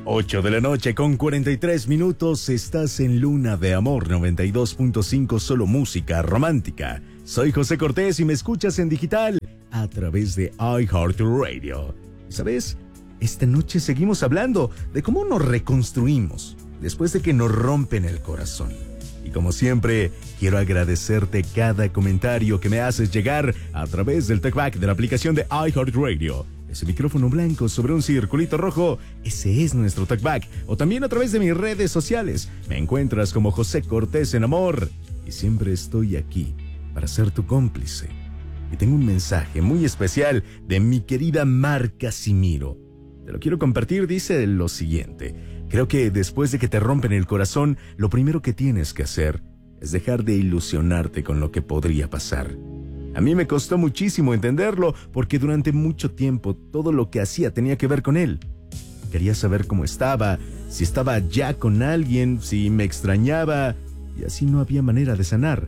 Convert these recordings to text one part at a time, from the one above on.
8 de la noche con 43 minutos, estás en Luna de Amor 92.5, solo música romántica. Soy José Cortés y me escuchas en digital a través de iHeartRadio. ¿Sabes? Esta noche seguimos hablando de cómo nos reconstruimos después de que nos rompen el corazón. Y como siempre, quiero agradecerte cada comentario que me haces llegar a través del TalkBack de la aplicación de iHeartRadio. Ese micrófono blanco sobre un circulito rojo, ese es nuestro TalkBack. O también a través de mis redes sociales. Me encuentras como José Cortés en Amor. Y siempre estoy aquí para ser tu cómplice. Y tengo un mensaje muy especial de mi querida Mar Casimiro. Te lo quiero compartir, dice lo siguiente. Creo que después de que te rompen el corazón, lo primero que tienes que hacer es dejar de ilusionarte con lo que podría pasar. A mí me costó muchísimo entenderlo porque durante mucho tiempo todo lo que hacía tenía que ver con él. Quería saber cómo estaba, si estaba ya con alguien, si me extrañaba, y así no había manera de sanar.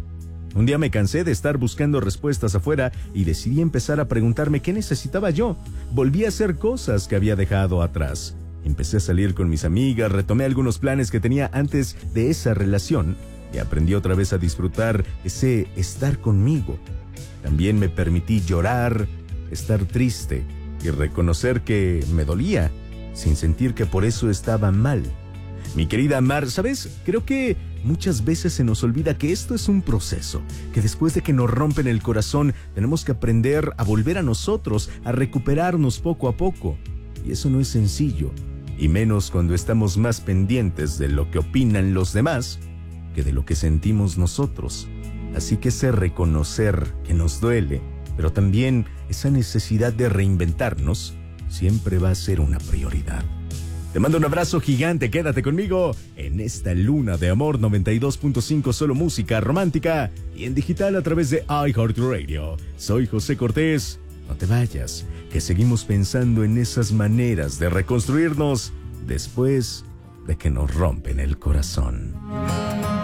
Un día me cansé de estar buscando respuestas afuera y decidí empezar a preguntarme qué necesitaba yo. Volví a hacer cosas que había dejado atrás. Empecé a salir con mis amigas, retomé algunos planes que tenía antes de esa relación y aprendí otra vez a disfrutar ese estar conmigo. También me permití llorar, estar triste y reconocer que me dolía, sin sentir que por eso estaba mal. Mi querida Mar, ¿sabes? Creo que muchas veces se nos olvida que esto es un proceso, que después de que nos rompen el corazón, tenemos que aprender a volver a nosotros, a recuperarnos poco a poco. Y eso no es sencillo, y menos cuando estamos más pendientes de lo que opinan los demás que de lo que sentimos nosotros. Así que sé reconocer que nos duele, pero también esa necesidad de reinventarnos siempre va a ser una prioridad. Te mando un abrazo gigante, quédate conmigo en esta Luna de Amor 92.5, solo música romántica y en digital a través de iHeartRadio. Soy José Cortés, no te vayas, que seguimos pensando en esas maneras de reconstruirnos después de que nos rompen el corazón.